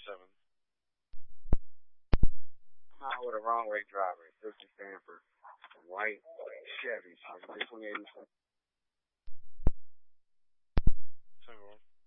I'm out with a wrong way driver. 50 Stanford. White Chevy. 28.